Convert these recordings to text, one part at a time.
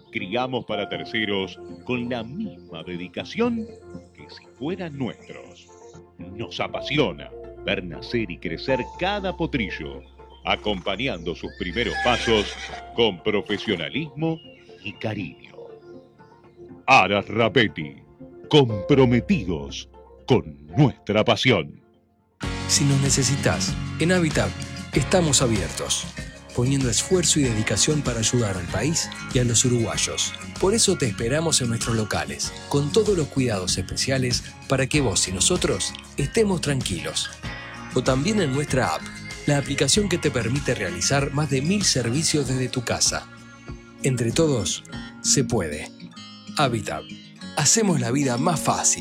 criamos para terceros con la misma dedicación que si fueran nuestros. Nos apasiona ver nacer y crecer cada potrillo, acompañando sus primeros pasos con profesionalismo y cariño. Aras Rapetti, comprometidos con nuestra pasión. Si nos necesitas, en Habitat estamos abiertos, poniendo esfuerzo y dedicación para ayudar al país y a los uruguayos. Por eso te esperamos en nuestros locales, con todos los cuidados especiales para que vos y nosotros estemos tranquilos. O también en nuestra app, la aplicación que te permite realizar más de 1000 servicios desde tu casa. Entre todos, se puede. Habitat. Hacemos la vida más fácil.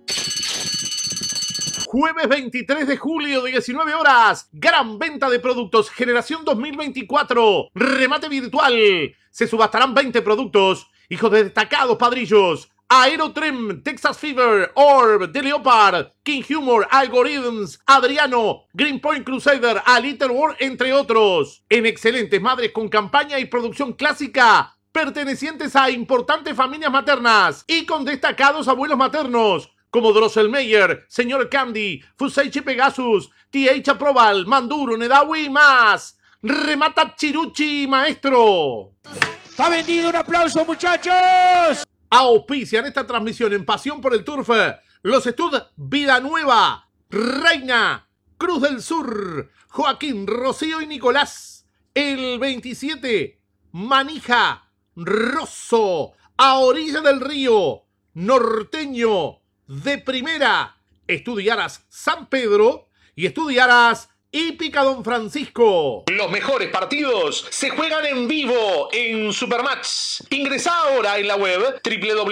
Jueves 23 de julio, 19 horas. Gran venta de productos. Generación 2024. Remate virtual. Se subastarán 20 productos. Hijos de destacados padrillos. Aerotrem, Texas Fever, Orb, The Leopard, King Humor, Algorithms, Adriano, Greenpoint Crusader, A Little War, entre otros. En excelentes madres con campaña y producción clásica, pertenecientes a importantes familias maternas y con destacados abuelos maternos, como Drosselmeyer, Señor Candy, Fuseichi Pegasus, TH Aprobal, Manduro, Nedawi y más. Remata Chiruchi, maestro. ¡Está vendido! ¡Un aplauso, muchachos! Auspician esta transmisión en Pasión por el Turf los Estud Vida Nueva, Reina, Cruz del Sur, Joaquín, Rocío y Nicolás. El 27, Manija, Rosso, a orilla del río, Norteño, de primera, Estudiaras San Pedro y Estudiaras Hípica Don Francisco. Los mejores partidos se juegan en vivo en Supermatch. Ingresá ahora en la web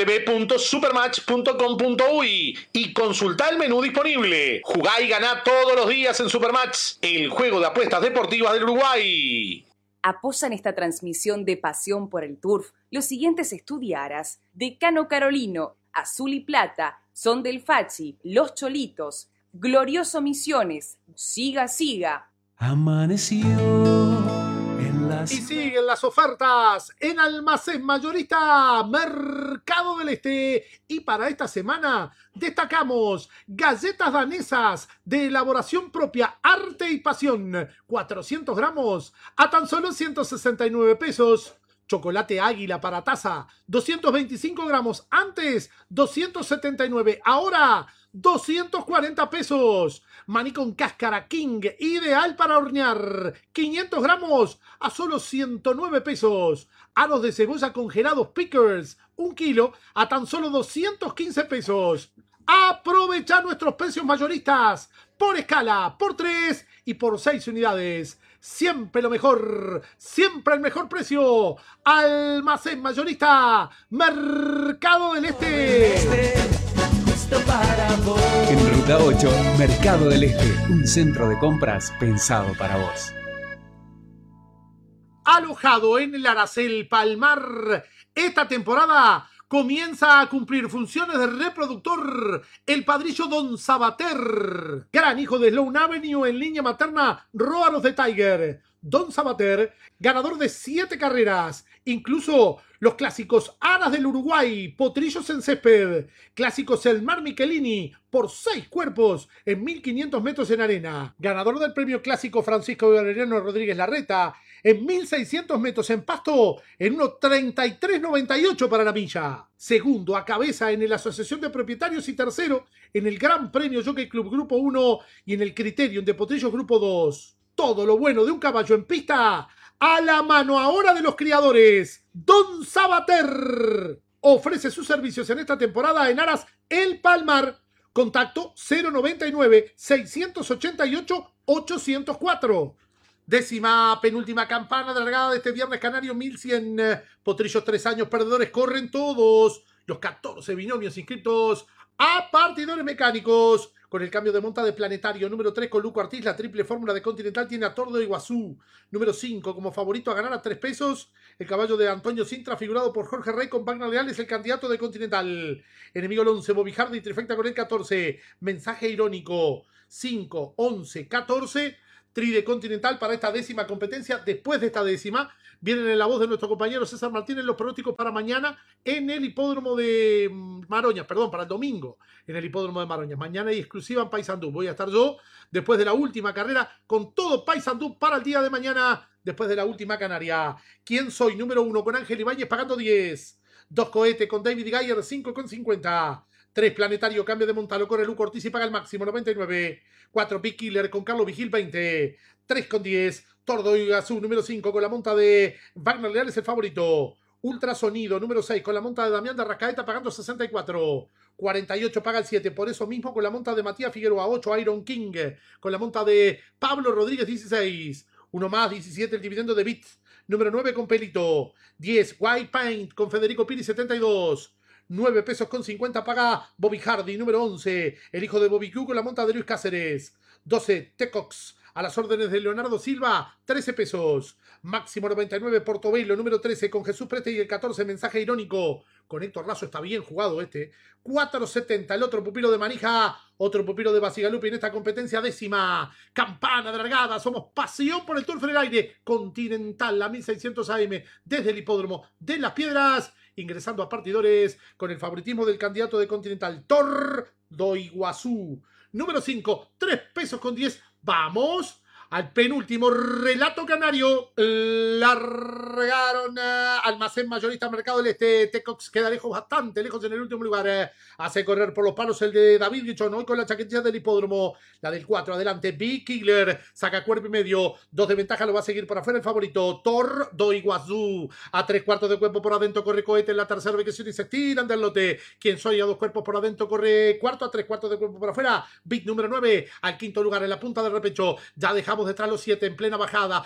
www.supermatch.com.uy y consultá el menú disponible. Jugá y ganá todos los días en Supermatch, el juego de apuestas deportivas del Uruguay. Apoyan esta transmisión de Pasión por el Turf los siguientes Estudiaras: Decano Carolino, Azul y Plata, Son del Fachi, Los Glorioso Misiones, Siga Siga. Amaneció en las... Y siguen las ofertas en Almacén Mayorista Mercado del Este. Y para esta semana destacamos galletas danesas de elaboración propia, arte y pasión, 400 gramos a tan solo 169 pesos. Chocolate Águila para taza, 225 gramos, antes 279, ahora 240 pesos. Maní con cáscara King, ideal para hornear, 500 gramos a solo 109 pesos. Aros de cebolla congelados Pickers, 1 kilo a tan solo 215 pesos. Aprovecha nuestros precios mayoristas por escala, por 3 y por 6 unidades. Siempre lo mejor, siempre el mejor precio. Almacén Mayorista Mercado del Este. En Ruta 8, Mercado del Este, un centro de compras pensado para vos. Alojado en el Aracel Palmar, esta temporada comienza a cumplir funciones de reproductor el padrillo Don Sabater, gran hijo de Sloan Avenue en línea materna Róaros de Tiger. Don Sabater, ganador de 7 carreras, incluso los clásicos Aras del Uruguay, Potrillos en Césped, clásicos El Mar Michelini, por 6 cuerpos en 1500 metros en arena, ganador del premio clásico Francisco Valeriano Rodríguez Larreta, en 1600 metros en pasto, en 1:33.98 para la milla. Segundo a cabeza en la Asociación de Propietarios y tercero en el Gran Premio Jockey Club Grupo 1 y en el Criterium de Potrillos Grupo 2. Todo lo bueno de un caballo en pista a la mano ahora de los criadores. Don Sabater ofrece sus servicios en esta temporada en Aras El Palmar. Contacto 099-688-804. Décima penúltima campana de largada de este viernes canario 1100. Potrillos 3 años perdedores corren todos. Los 14 binomios inscritos a partidores mecánicos. Con el cambio de monta de Planetario. Número 3 con Luco Ortiz. La triple fórmula de Continental tiene a Tordo Iguazú. Número 5 como favorito a ganar a 3 pesos. El caballo de Antonio Sintra, figurado por Jorge Rey con Wagner Leal, es el candidato de Continental. Enemigo el 11, Bobijardi, trifecta con el 14. Mensaje irónico. 5, 11, 14. Tri de Continental para esta décima competencia. Después de esta décima Vienen en la voz de nuestro compañero César Martínez los pronósticos para mañana en el hipódromo de Maroñas, perdón, para el domingo en el hipódromo de Maroñas. Mañana hay exclusiva en Paysandú. Voy a estar yo después de la última carrera con todo Paysandú para el día de mañana, después de la última canaria. ¿Quién soy? Número 1 con Ángel Ibáñez pagando 10. 2 Cohete con David Gayer 5,50. 3 Planetario, cambio de Montalo, corre Luco Ortiz y paga el máximo 99. 4 Big Killer con Carlos Vigil 20. 3,10. Tordo y Azul número 5 con la monta de Wagner Leal es el favorito. Ultrasonido número 6 con la monta de Damián de Arrascaeta pagando 64. 48 paga el 7. Por eso mismo con la monta de Matías Figueroa 8 Iron King. Con la monta de Pablo Rodríguez 16. Uno más 17 el dividendo de Bit. Número 9 con Pelito. 10 White Paint con Federico Piri 72. 9 pesos con 50 paga Bobby Hardy. Número 11 el hijo de Bobby Q con la monta de Luis Cáceres. 12 Tecox a las órdenes de Leonardo Silva, 13 pesos. Máximo 99 Portobelo, número 13 con Jesús Preste y el 14 Mensaje Irónico. Con Héctor Lazo está bien jugado este. 4.70 el otro pupilo de Manija, otro pupilo de Basigalupi en esta competencia décima. Campana de largada, somos pasión por el Turf en el aire. Continental, la 1600 AM desde el hipódromo de Las Piedras. Ingresando a partidores con el favoritismo del candidato de Continental, Tordo Iguazú. Número 5, 3 pesos con 10. Vamos al penúltimo relato canario. Largaron Almacén Mayorista Mercado del Este. Tecox queda lejos, bastante lejos en el último lugar. Hace correr por los palos el de David Guichón. Hoy con la chaquetilla del hipódromo. La del 4 adelante. Big Killer saca cuerpo y medio. 2 de ventaja, lo va a seguir por afuera el favorito. Tordo Iguazú. A 3/4 de cuerpo por adentro corre Cohete en la tercera ubicación y se estiran del lote. Quien soy a 2 cuerpos por adentro corre cuarto. A 3/4 de cuerpo por afuera. Big número 9 al quinto lugar en la punta del repecho. Ya dejamos detrás los 7 en plena bajada.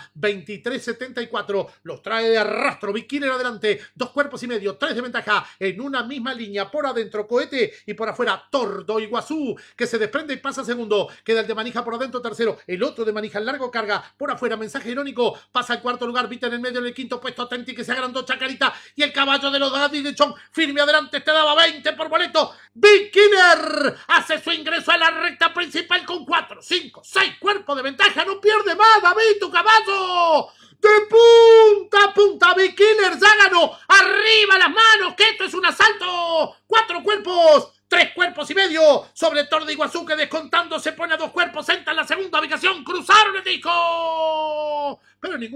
23.74. Los trae de arrastro. Big Killer adelante. 2 cuerpos y medio. 3 de ventaja en una misma línea. Por adentro Cohete y por afuera Tordo Iguazú, que se desprende y pasa segundo. Queda el de Manija por adentro tercero. El otro de Manija en largo carga. Por afuera Mensaje Irónico. Pasa al cuarto lugar. Vita en el medio en el quinto puesto. Atenti que se agrandó Chacarita. Y el caballo de los David de Chong firme adelante. Te daba 20 por boleto. Big Killer hace su ingreso a la recta principal con 4, 5, 6 cuerpos de ventaja. No pierde más, David, tu caballo. De punta a punta, Big Killer ya ganó. Arriba las manos, que esto es un asalto. 4 cuerpos, 3 cuerpos y medio sobre Tordo Iguazú, que descontando se pone a 2 cuerpos. Entra en la segunda ubicación. Cruzaron el disco. Pero en ningún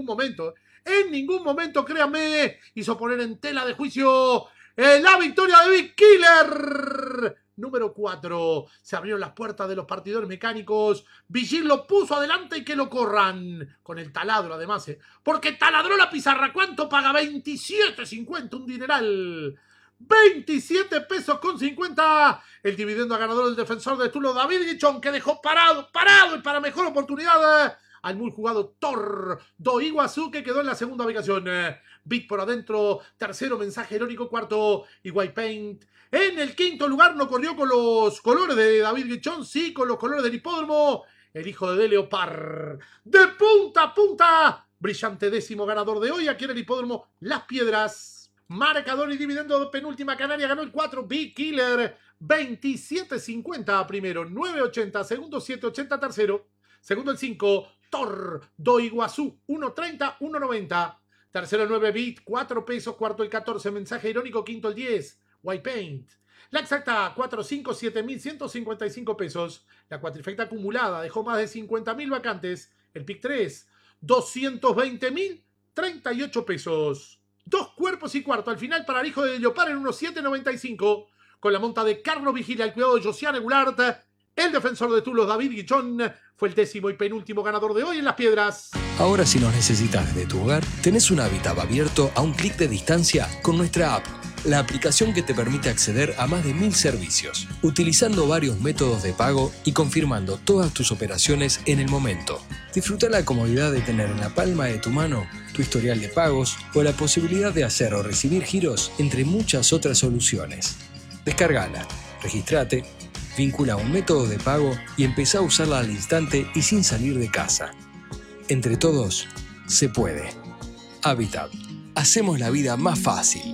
momento, créanme, hizo poner en tela de juicio la victoria de Big Killer. Número 4. Se abrieron las puertas de los partidores mecánicos. Vigil lo puso adelante y que lo corran. Con el taladro además, porque taladró la pizarra. ¿Cuánto paga? 27.50, un dineral. 27 pesos con 50. El dividendo a ganador del defensor de Tulo, David Guichón, que dejó parado y para mejor oportunidad al muy jugado Tordo Iguazú, que quedó en la segunda ubicación. Bit por adentro, tercero Mensaje Irónico, cuarto y White Paint. En el quinto lugar no corrió con los colores de David Guichón, sí con los colores del hipódromo. El hijo de Leopard. De punta a punta. Brillante décimo ganador de hoy aquí en el hipódromo Las Piedras. Marcador y dividendo de penúltima canaria. Ganó el 4 Big Killer. 27.50 primero. 9.80 segundo. 7.80 tercero. Segundo el 5. Tordo Iguazú. 1.30. 1.90. Tercero el 9 Bit. 4 pesos. Cuarto el 14. Mensaje Irónico. Quinto el 10. White Paint. La exacta 4-5, 7.155 pesos. La cuatrifecta acumulada dejó más de 50.000 vacantes. El pick 3, 220.038 pesos. 2 cuerpos y cuarto al final para el hijo de Leopard en unos 7.95. Con la monta de Carlos Vigil al cuidado de Josiane Goulart. El defensor de Tulos, David Guichón, fue el décimo y penúltimo ganador de hoy en Las Piedras. Ahora, si nos necesitas desde tu hogar, tenés un hábitat abierto a un clic de distancia con nuestra app. La aplicación que te permite acceder a más de 1000 servicios, utilizando varios métodos de pago y confirmando todas tus operaciones en el momento. Disfruta la comodidad de tener en la palma de tu mano tu historial de pagos o la posibilidad de hacer o recibir giros, entre muchas otras soluciones. Descárgala, registrate, vincula un método de pago y empezá a usarla al instante y sin salir de casa. Entre todos, se puede. Habitat. Hacemos la vida más fácil.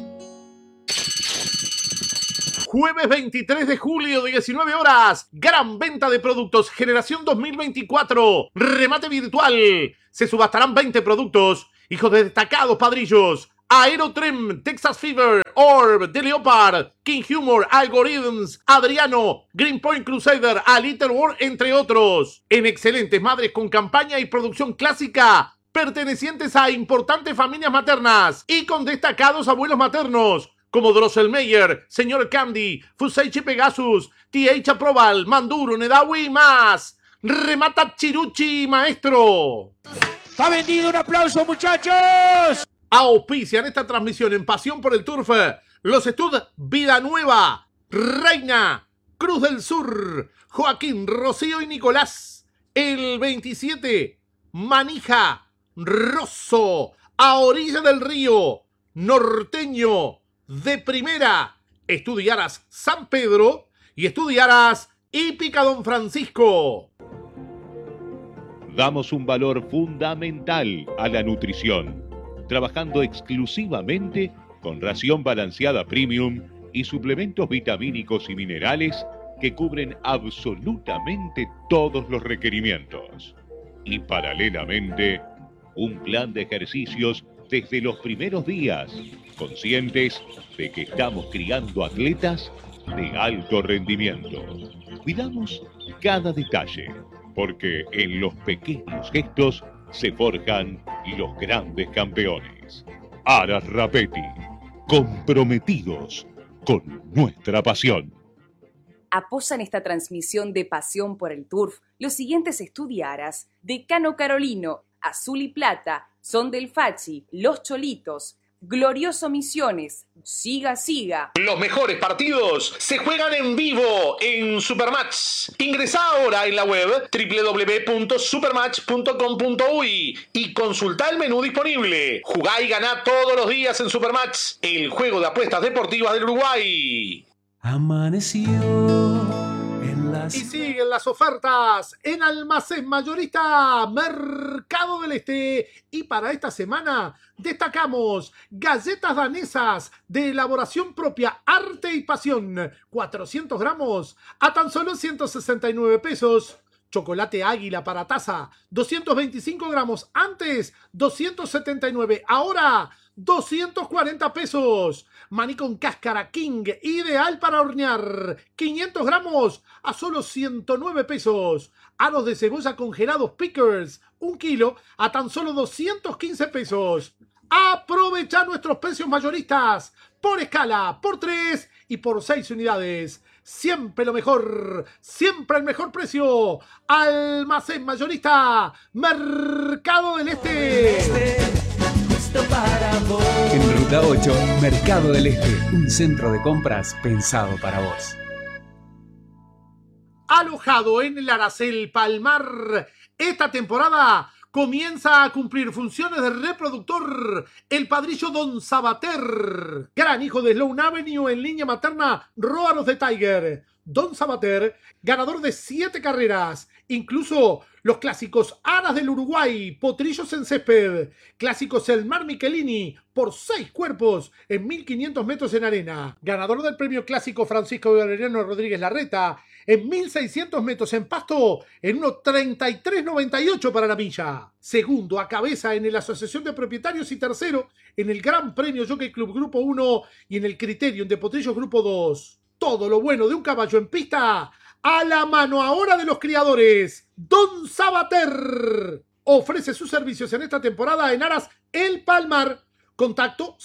Jueves 23 de julio, 19 horas. Gran venta de productos. Generación 2024. Remate virtual. Se subastarán 20 productos Hijos de destacados padrillos: Aerotrem, Texas Fever, Orb, The Leopard, King Humor, Algorithms, Adriano, Greenpoint Crusader, A Little War, entre otros. En excelentes madres con campaña y producción clásica, pertenecientes a importantes familias maternas y con destacados abuelos maternos, como Drosselmeyer, Señor Candy, Fuseichi Pegasus, TH Aprobal, Manduro, Nedawi y más. Remata Chiruchi, maestro. ¡Está vendido! ¡Un aplauso, muchachos! Auspician esta transmisión en Pasión por el Turf los Estud Vida Nueva, Reina, Cruz del Sur, Joaquín, Rocío y Nicolás. El 27, Manija, Rosso, a orilla del río, Norteño, de Primera, Estudiaras San Pedro y Estudiaras Hípica Don Francisco. Damos un valor fundamental a la nutrición, trabajando exclusivamente con ración balanceada premium y suplementos vitamínicos y minerales que cubren absolutamente todos los requerimientos. Y paralelamente, un plan de ejercicios desde los primeros días, conscientes de que estamos criando atletas de alto rendimiento. Cuidamos cada detalle, porque en los pequeños gestos se forjan los grandes campeones. Aras Rapetti, comprometidos con nuestra pasión. Apoyan esta transmisión de Pasión por el Turf los siguientes estudiaras: Decano Carolino, Azul y Plata, Son del Fachi, Los Cholitos, Glorioso Misiones, Siga Siga. Los mejores partidos se juegan en vivo en Supermatch. Ingresá ahora en la web www.supermatch.com.uy y consultá el menú disponible. Jugá y ganá todos los días en Supermatch, el juego de apuestas deportivas del Uruguay. Amaneció en las... Y siguen las ofertas en Almacén Mayorista Mercado del Este. Y para esta semana destacamos galletas danesas de elaboración propia, arte y pasión, 400 gramos a tan solo 169 pesos. Chocolate Águila para taza, 225 gramos, antes 279, ahora 240 pesos. Maní con cáscara King, ideal para hornear, 500 gramos a solo 109 pesos. Aros de cebolla congelados Pickers, 1 kilo a tan solo 215 pesos. Aprovecha nuestros precios mayoristas por escala, por 3 y por 6 unidades. Siempre lo mejor, siempre el mejor precio. Almacén Mayorista Mercado del Este. En Ruta 8, Mercado del Este, un centro de compras pensado para vos. Alojado en el Aracel Palmar, esta temporada comienza a cumplir funciones de reproductor el padrillo Don Sabater, gran hijo de Sloan Avenue en línea materna Róaros de Tiger. Don Sabater, ganador de 7 carreras, incluso los clásicos Aras del Uruguay, Potrillos en Césped, clásicos El Mar Michelini, por 6 cuerpos en 1500 metros en arena, ganador del premio clásico Francisco Valeriano Rodríguez Larreta, en 1600 metros en pasto, en 1.33.98 para la milla. Segundo a cabeza en la Asociación de Propietarios y tercero en el Gran Premio Jockey Club Grupo 1 y en el Criterium de Potrillos Grupo 2. Todo lo bueno de un caballo en pista a la mano ahora de los criadores. Don Sabater ofrece sus servicios en esta temporada en Aras El Palmar. Contacto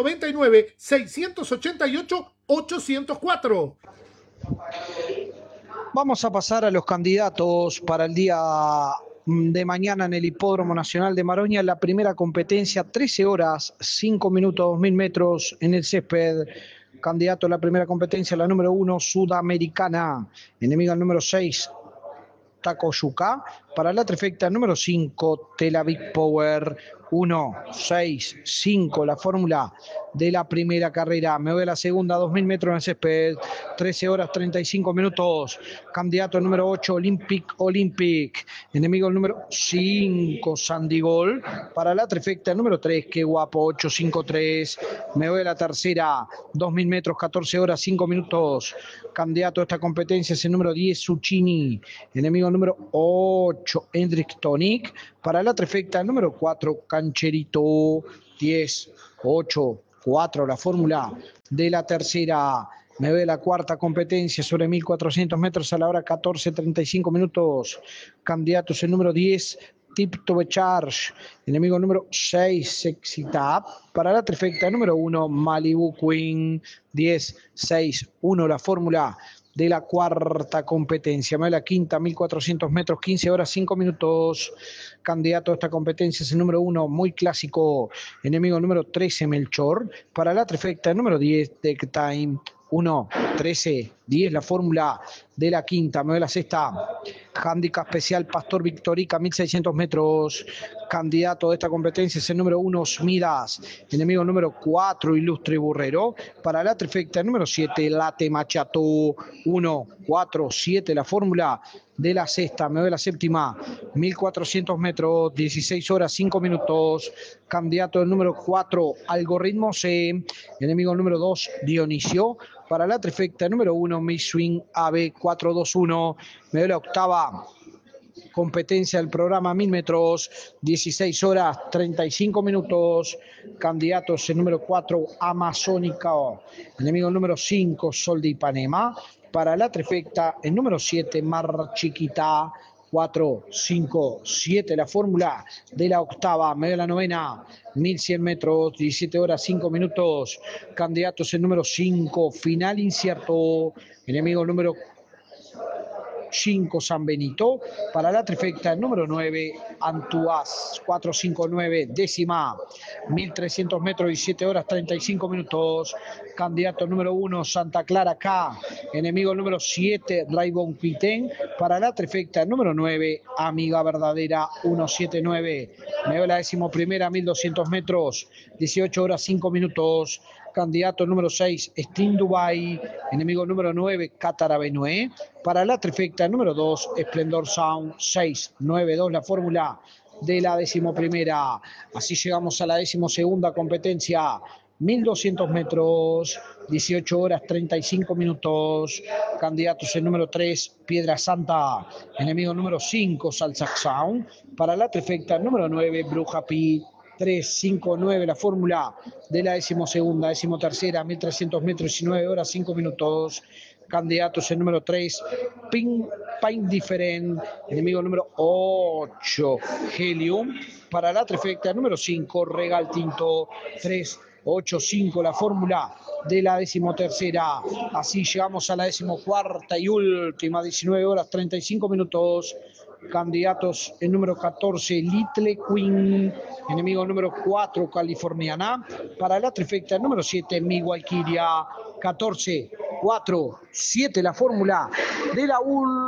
099-688-804. Vamos a pasar a los candidatos para el día de mañana en el Hipódromo Nacional de Maroña. La primera competencia, 13 horas, 5 minutos, 2000 metros en el césped. Candidato a la primera competencia, la número 1, Sudamericana. Enemigo al número 6, Takoyuka. Para la trifecta, número 5, Tel Aviv Power. 1, 6, 5, la fórmula de la primera carrera. Me voy a la segunda, 2000 metros en el césped, 13 horas 35 minutos. Candidato número 8, Olympic. Enemigo el número 5, Sandigol. Para la trifecta, número 3, qué guapo, 853. Me voy a la tercera, 2000 metros, 14 horas 5 minutos. Candidato a esta competencia es el número 10, Suchini. Enemigo número 8, Hendrik Tonic. Para la trifecta número 4, Cancherito. 10, 8, 4, la fórmula de la tercera. Me ve la cuarta competencia sobre 1400 metros a la hora 14:35 minutos. Candidatos el número 10, Tip to be Charge. Enemigo número 6, Sexy Tap. Para la trifecta número 1, Malibu Queen. 10, 6, 1, la fórmula de la cuarta competencia. Me ve la quinta, 1400 metros, 15 horas, 5 minutos. Candidato a esta competencia es el número 1, muy clásico. Enemigo número 13, Melchor. Para la trifecta número 10, Deck Time. 1, 13, 10, la fórmula de la quinta. Me ve la sexta, Handicap especial Pastor Victorica, 1600 metros. Candidato de esta competencia es el número 1, Midas. Enemigo número 4, Ilustre Burrero. Para la trifecta número 7, Late Machato. 1, 4, 7, la fórmula de la sexta. Me ve la séptima, 1400 metros, 16 horas, 5 minutos. Candidato del número 4, Algoritmo C. Enemigo número 2, Dionisio. Para la trifecta número 1, Miss Swing AB 421. Me ve la octava competencia del programa 1000 metros, 16 horas, 35 minutos. Candidatos el número 4, Amazónica. Enemigo número 5, Sol de Ipanema. Para la trifecta, el número 7, Mar Chiquita. 4, 5, 7, la fórmula de la octava. Me ve la novena, 1100 metros, 17 horas, 5 minutos. Candidatos el número 5, Final Incierto. Enemigo número 5, San Benito. Para la trifecta número 9, Antuas. 459, décima, 1300 metros, 17 horas, 35 minutos. Candidato número 1, Santa Clara K. Enemigo número 7, Raibon Quitén. Para la trifecta número 9, Amiga Verdadera 179. Me ve la 11ª, 1200 metros, 18 horas, 5 minutos. Candidato número 6, Steam Dubai. Enemigo número 9, Cátara Benué. Para la trifecta número 2, Splendor Sound 692, la fórmula de la 11ª. Así llegamos a la 12ª competencia. 1200 metros, 18 horas, 35 minutos. Candidatos el número 3, Piedra Santa. Enemigo número 5, Salsa Sound. Para la trifecta número 9, Bruja Pi. 359, la fórmula de la 12ª, 13ª, 1300 metros, 19 horas, 5 minutos. Candidatos el número 3, Paint Different. Enemigo número 8, Helium. Para la trifecta número 5, Regal Tinto. 385, la fórmula de la 13ª. Así llegamos a la 14ª y última, 19 horas, 35 minutos. Candidatos el número 14, Little Queen. Enemigo número 4, Californiana. Para la trifecta número 7, Mi Valkyria. 14, 4, 7, la fórmula de la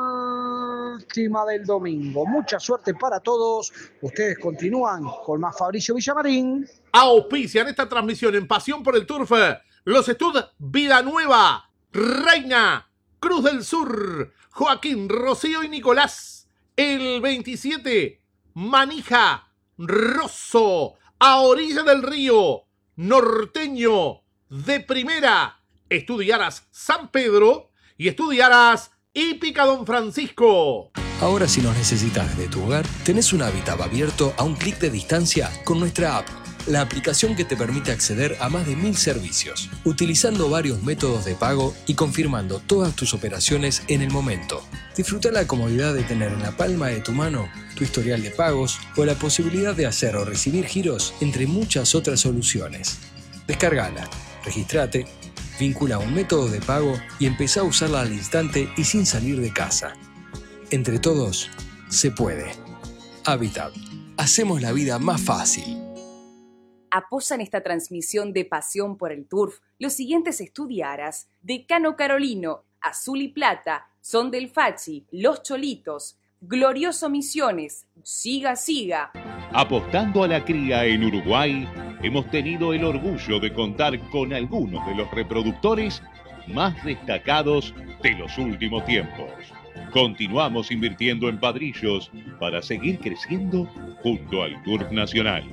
última del domingo. Mucha suerte para todos. Ustedes continúan con más Fabricio Villamarín. Auspician esta transmisión en Pasión por el Turf los Estud Vida Nueva, Reina, Cruz del Sur, Joaquín, Rocío y Nicolás. El 27, Manija, Rosso, a orilla del río, Norteño, de primera, Estudiaras San Pedro y Estudiaras Hípica Don Francisco. Ahora si nos necesitas desde tu hogar, tenés un Habitat abierto a un clic de distancia con nuestra app. La aplicación que te permite acceder a más de 1000 servicios, utilizando varios métodos de pago y confirmando todas tus operaciones en el momento. Disfruta la comodidad de tener en la palma de tu mano tu historial de pagos o la posibilidad de hacer o recibir giros, entre muchas otras soluciones. Descárgala, registrate, vincula un método de pago y empezá a usarla al instante y sin salir de casa. Entre todos, se puede. Habitat. Hacemos la vida más fácil. Apoyan esta transmisión de Pasión por el Turf los siguientes estudiaras: Decano Carolino, Azul y Plata, Son del Fachi, Los Cholitos, Glorioso Misiones, Siga Siga. Apostando a la cría en Uruguay, hemos tenido el orgullo de contar con algunos de los reproductores más destacados de los últimos tiempos. Continuamos invirtiendo en padrillos para seguir creciendo junto al Turf Nacional.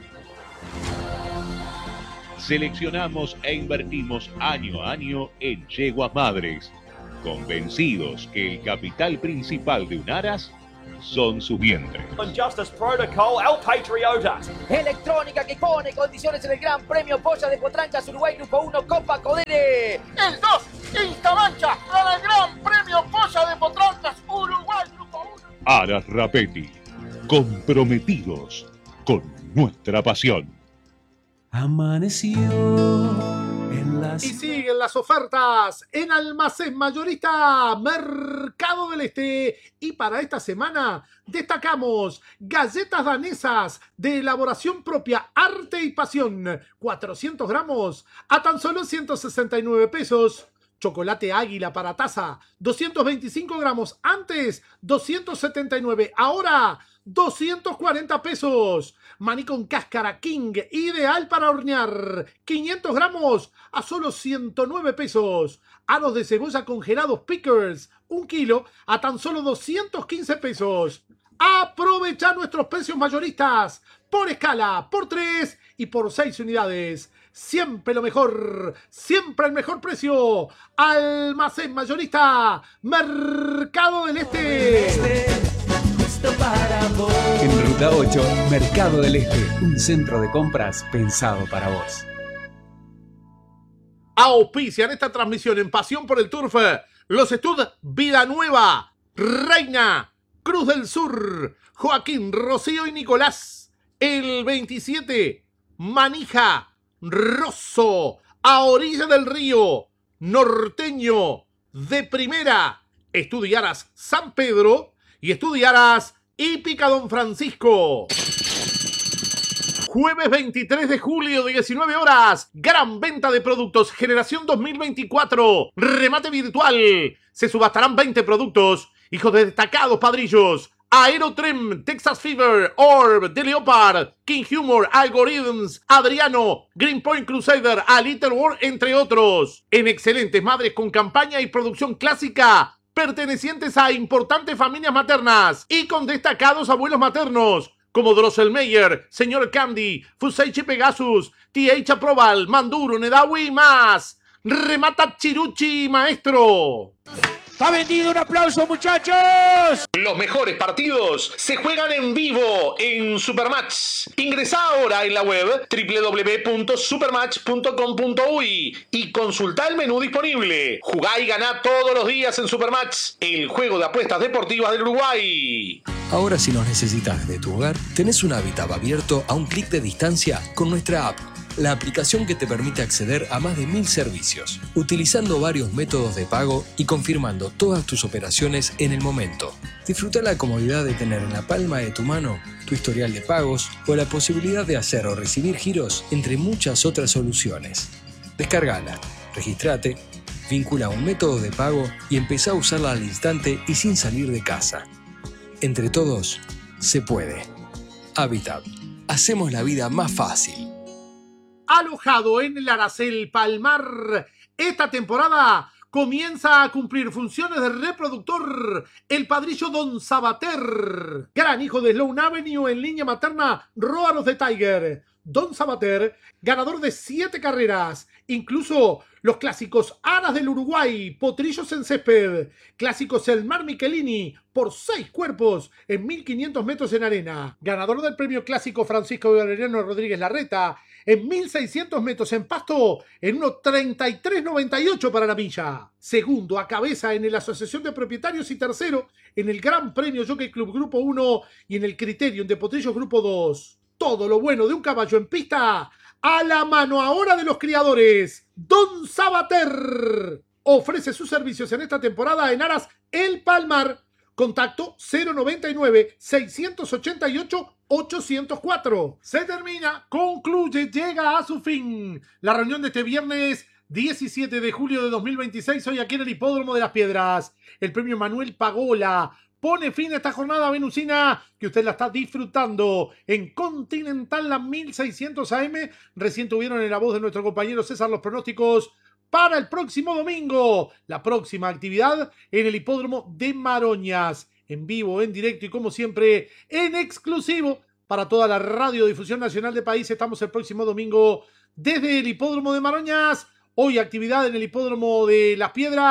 Seleccionamos e invertimos año a año en yeguas madres, convencidos que el capital principal de un aras son sus vientres. Justice Protocol, El Patriota. Electrónica que pone condiciones en el Gran Premio Polla de Potrancas Uruguay Grupo 1 Copa Codere. El 2, Instamancha, gana el Gran Premio Polla de Potrancas Uruguay Grupo 1. Aras Rapetti, comprometidos con nuestra pasión. Amaneció en las... Y siguen las ofertas en Almacén Mayorista Mercado del Este. Y para esta semana destacamos galletas danesas de elaboración propia, arte y pasión. 400 gramos a tan solo 169 pesos. Chocolate Águila para taza, 225 gramos. Antes, 279. Ahora, 240 pesos. Maní con cáscara King, ideal para hornear. 500 gramos a solo 109 pesos. Aros de cebolla congelados Pickers, 1 kilo a tan solo 215 pesos. Aprovecha nuestros precios mayoristas por escala, por 3 y por 6 unidades. Siempre lo mejor, siempre el mejor precio. Almacén Mayorista Mercado del Este. En Ruta 8, Mercado del Este, un centro de compras pensado para vos. Auspician esta transmisión en Pasión por el Turf los Estud Vida Nueva, Reina, Cruz del Sur, Joaquín, Rocío y Nicolás. El 27, Manija, Rosso, a orilla del río, Norteño, de Primera, Estudiaras San Pedro y Estudiaras Hípica Don Francisco. Jueves 23 de julio, 19 horas. Gran venta de productos Generación 2024. Remate virtual. Se subastarán 20 productos. Hijos de destacados padrillos. Aerotrem, Texas Fever, Orb, The Leopard, King Humor, Algorithms, Adriano, Greenpoint Crusader, A Little War, entre otros. En excelentes madres con campaña y producción clásica, pertenecientes a importantes familias maternas y con destacados abuelos maternos, como Drosselmeyer, Señor Candy, Fuseichi Pegasus, TH Aprobal, Manduro, Nedawi y más. Remata Chiruchi, maestro. ¡Está vendido! ¡Un aplauso, muchachos! Los mejores partidos se juegan en vivo en Supermatch. Ingresá ahora en la web www.supermatch.com.uy y consultá el menú disponible. Jugá y ganá todos los días en Supermatch, el juego de apuestas deportivas del Uruguay. Ahora, si nos necesitas desde tu hogar, tenés un hábitat abierto a un clic de distancia con nuestra app. La aplicación que te permite acceder a más de 1000 servicios, utilizando varios métodos de pago y confirmando todas tus operaciones en el momento. Disfruta la comodidad de tener en la palma de tu mano tu historial de pagos o la posibilidad de hacer o recibir giros, entre muchas otras soluciones. Descárgala, registrate, vincula un método de pago y empezá a usarla al instante y sin salir de casa. Entre todos, se puede. Habitat. Hacemos la vida más fácil. Alojado en el Aracel Palmar, esta temporada comienza a cumplir funciones de reproductor el padrillo Don Sabater, gran hijo de Sloan Avenue en línea materna Róaros de Tiger. Don Sabater, ganador de 7 carreras, incluso los clásicos Aras del Uruguay, Potrillos en Césped, clásicos El Mar Michelini, por 6 cuerpos en 1500 metros en arena, ganador del premio clásico Francisco Valeriano Rodríguez Larreta, en 1600 metros en pasto, en 1.33.98 para la milla. Segundo a cabeza en la Asociación de Propietarios y tercero en el Gran Premio Jockey Club Grupo 1 y en el Criterium de Potrillos Grupo 2. Todo lo bueno de un caballo en pista a la mano ahora de los criadores. Don Sabater ofrece sus servicios en esta temporada en Aras El Palmar. Contacto 099-688-804. Se termina, concluye, llega a su fin la reunión de este viernes 17 de julio de 2026, hoy aquí en el Hipódromo de las Piedras. El premio Manuel Pagola pone fin a esta jornada venusina que usted la está disfrutando en Continental, la 1600 AM. Recién tuvieron en la voz de nuestro compañero César los pronósticos para el próximo domingo. La próxima actividad en el Hipódromo de Maroñas. En vivo, en directo y como siempre en exclusivo para toda la radiodifusión nacional de país. Estamos el próximo domingo desde el Hipódromo de Maroñas. Hoy actividad en el Hipódromo de Las Piedras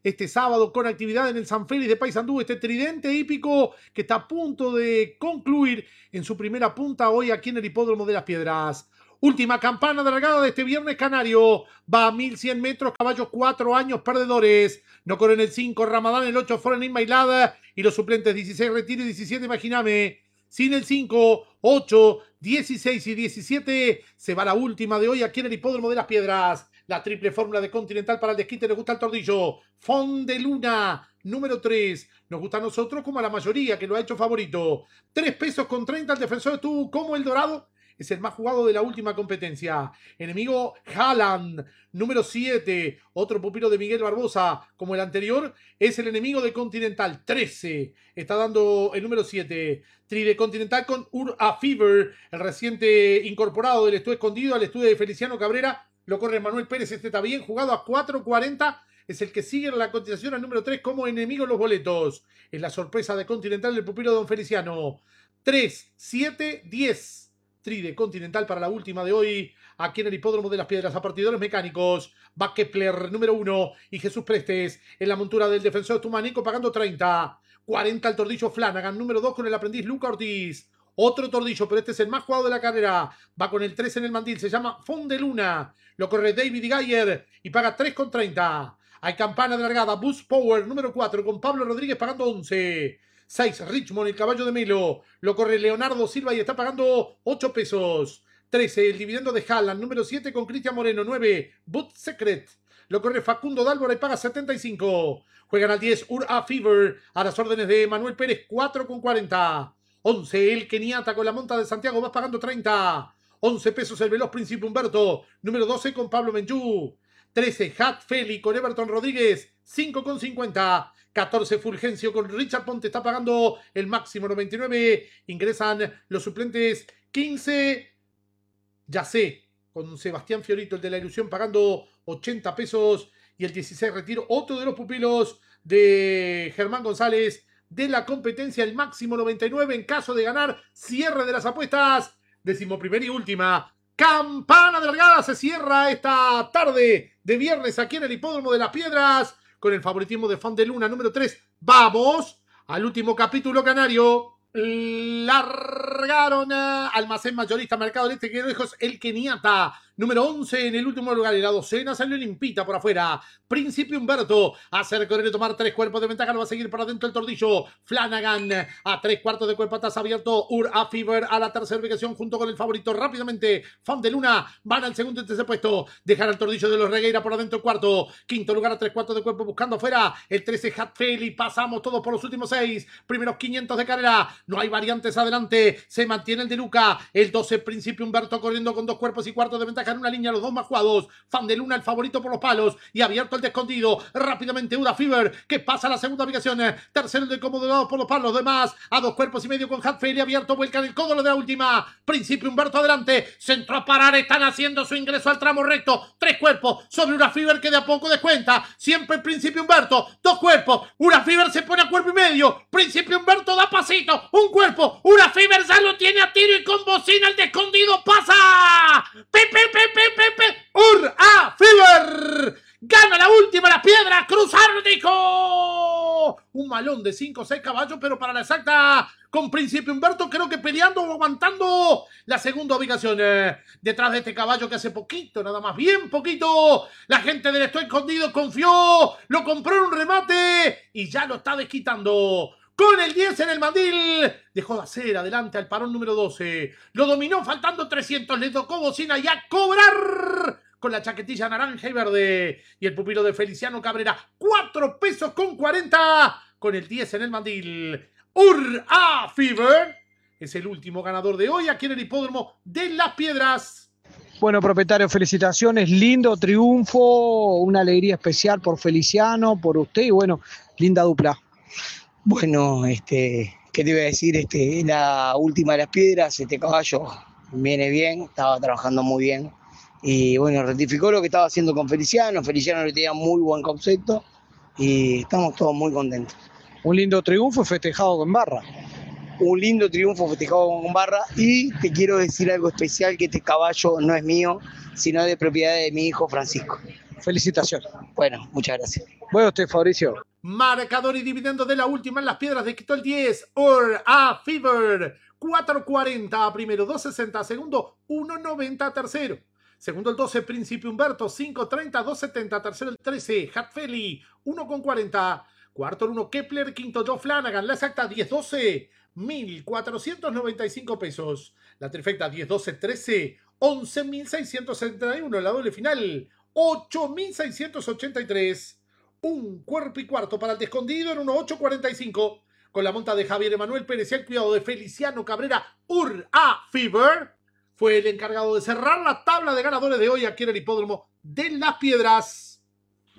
este sábado con actividad en el San Félix de Paysandú, este tridente hípico que está a punto de concluir en su primera punta hoy aquí en el Hipódromo de las Piedras. Última campana de largada de este viernes canario. Va a 1100 metros, caballos 4 años perdedores. No corren el 5, Ramadán, el 8, Foreign in My Lad, y los suplentes 16, Retiro y 17, Imagíname. Sin el 5, 8, 16 y 17 se va la última de hoy aquí en el Hipódromo de las Piedras. La triple fórmula de Continental para el desquite. Nos gusta el tordillo. Fond de Luna, número 3. Nos gusta a nosotros como a la mayoría que lo ha hecho favorito. 3 pesos con 30. El defensor estuvo como el Dorado. Es el más jugado de la última competencia. Enemigo Haaland, número 7. Otro pupilo de Miguel Barbosa, como el anterior, es el enemigo de Continental. 13. Está dando el número 7. Tri de Continental con Ura Fever, el reciente incorporado del estudio escondido al estudio de Feliciano Cabrera. Lo corre Manuel Pérez. Este está bien jugado a 4.40. Es el que sigue en la cotización al número 3 como enemigo en los boletos. Es la sorpresa de Continental del pupilo de don Feliciano. 3, 7, 10. Tri de Continental para la última de hoy aquí en el Hipódromo de las Piedras. A partidores mecánicos, va Kepler, número 1, y Jesús Prestes en la montura del defensor Tumanico pagando 30. 40 el tordillo Flanagan, número 2 con el aprendiz Luca Ortiz. Otro tordillo, pero este es el más jugado de la carrera. Va con el 3 en el mandil, se llama Fond de Luna. Lo corre David Geyer y paga 3,30. Hay campana de largada, Boost Power, número 4, con Pablo Rodríguez pagando 11. 6, Richmond, el caballo de Melo. Lo corre Leonardo Silva y está pagando 8 pesos. 13, el dividendo de Haaland. Número 7 con Cristian Moreno. 9, Boot Secret. Lo corre Facundo Dálvora y paga 75. Juegan al 10, Ura Fever. A las órdenes de Manuel Pérez, 4,40. 11, el Keniata con la monta de Santiago. Vas pagando 30. 11 pesos el veloz Príncipe Humberto. Número 12 con Pablo Menjú. 13, Hat Feli con Everton Rodríguez. 5,50. 14, Fulgencio con Richard Ponte. Está pagando el máximo 99. Ingresan los suplentes 15. Ya sé, con Sebastián Fiorito, el de la ilusión, pagando 80 pesos. Y el 16, Retiro, otro de los pupilos de Germán González de la competencia, el máximo 99 en caso de ganar. Cierre de las apuestas. 11ª y última campana de largada. Se cierra esta tarde de viernes aquí en el Hipódromo de las Piedras con el favoritismo de Fond de Luna, número 3. Vamos al último capítulo canario. Largaron a Almacén Mayorista Mercado del Este, que lejos el Keniata. Número 11 en el último lugar. Y la docena salió limpita por afuera. Príncipe Humberto hacer correr y tomar 3 cuerpos de ventaja. Lo va a seguir para adentro el tordillo. Flanagan a 3/4 de cuerpo atrás abierto. Ura Fever a la tercera ubicación junto con el favorito. Rápidamente Fond de Luna van al segundo y tercer puesto. Dejar al tordillo de los Regueira por adentro el cuarto. Quinto lugar a 3/4 de cuerpo buscando afuera. El 13 Hatfeli. Pasamos todos por los últimos 6. Primeros 500 de carrera. No hay variantes adelante. Se mantiene el de Luca. El 12 Príncipe Humberto corriendo con 2 cuerpos y cuarto de ventaja en una línea. Los dos más jugados. Fond de Luna el favorito por los palos. Y abierto el de escondido. Rápidamente Ura Fever que pasa a la segunda ubicación. Tercero el de cómodo por los palos. Demás a 2 cuerpos y medio con Hatfeli abierto. Vuelca en el codo lo de la última. Príncipe Humberto adelante. Centro a parar. Están haciendo su ingreso al tramo recto. 3 cuerpos sobre Ura Fever que de a poco descuenta. Siempre el Príncipe Humberto. 2 cuerpos. Ura Fever se pone a cuerpo y medio. Príncipe Humberto da pasito. 1 cuerpo. Ura Fever ya lo tiene a tiro y con bocina el de escondido pasa. Ura Fever gana la última, la piedra, cruzar, dijo. Un malón de 5 o 6 caballos, pero para la exacta, con Príncipe Humberto, creo que peleando o aguantando la segunda ubicación. Detrás de este caballo que hace poquito, nada más, bien poquito, la gente del Estoy Escondido confió, lo compró en un remate y ya lo está desquitando. Con el 10 en el mandil, dejó de hacer adelante al parón número 12. Lo dominó faltando 300, le tocó bocina y a cobrar con la chaquetilla naranja y verde. Y el pupilo de Feliciano Cabrera, 4 pesos con 40 con el 10 en el mandil. Ura Fever es el último ganador de hoy aquí en el Hipódromo de las Piedras. Bueno, propietario, felicitaciones, lindo triunfo, una alegría especial por Feliciano, por usted y bueno, linda dupla. Bueno, ¿qué te iba a decir? La última de las piedras, este caballo viene bien, estaba trabajando muy bien. Y bueno, rectificó lo que estaba haciendo con Feliciano. Feliciano le tenía muy buen concepto y estamos todos muy contentos. Un lindo triunfo festejado con barra. Un lindo triunfo festejado con barra y te quiero decir algo especial, que este caballo no es mío, sino de propiedad de mi hijo Francisco. Felicitaciones. Bueno, muchas gracias. Bueno, usted, Fabricio. Marcador y dividendo de la última en Las Piedras de Quito el 10. Or a Fever. 4.40 primero, 2.60 segundo, 1.90 tercero. Segundo el 12, Príncipe Humberto, 5.30, 2.70. Tercero el 13, Hatfeli, 1.40. Cuarto el 1, Kepler. Quinto Joe Flanagan. La exacta 10.12, 1.495 pesos. La trifecta 10.12.13, 11.671. La doble final, 8.683. Un cuerpo y cuarto para el descondido en 1.845. Con la monta de Javier Emanuel Pérez y el cuidado de Feliciano Cabrera. A Fever fue el encargado de cerrar la tabla de ganadores de hoy aquí en el hipódromo de Las Piedras.